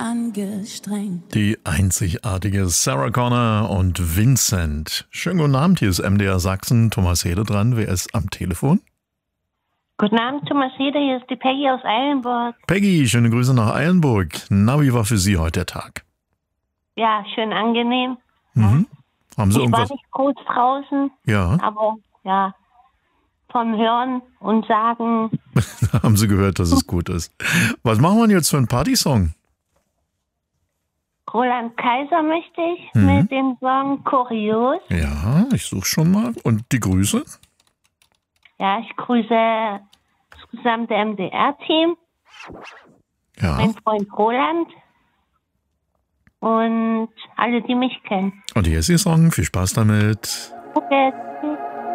angestrengt. Die einzigartige Sarah Connor und Vincent. Schönen guten Abend, hier ist MDR Sachsen. Thomas Hede dran. Wer ist am Telefon? Guten Abend, Thomas Hede, hier ist die Peggy aus Eilenburg. Peggy, schöne Grüße nach Eilenburg. Na, wie war für Sie heute der Tag? Ja, schön angenehm. Mhm. Haben Sie Ich irgendwas? war nicht groß draußen, Ja, aber ja, vom Hören und Sagen. haben Sie gehört, dass es gut ist. Was machen wir denn jetzt für einen Partysong? Roland Kaiser möchte ich mit dem Song Kurios. Ja, ich suche schon mal. Und die Grüße? Ja, ich grüße das gesamte MDR-Team, Ja. mein Freund Roland und alle, die mich kennen. Und hier ist Ihr Song. Viel Spaß damit. Okay, tschüss.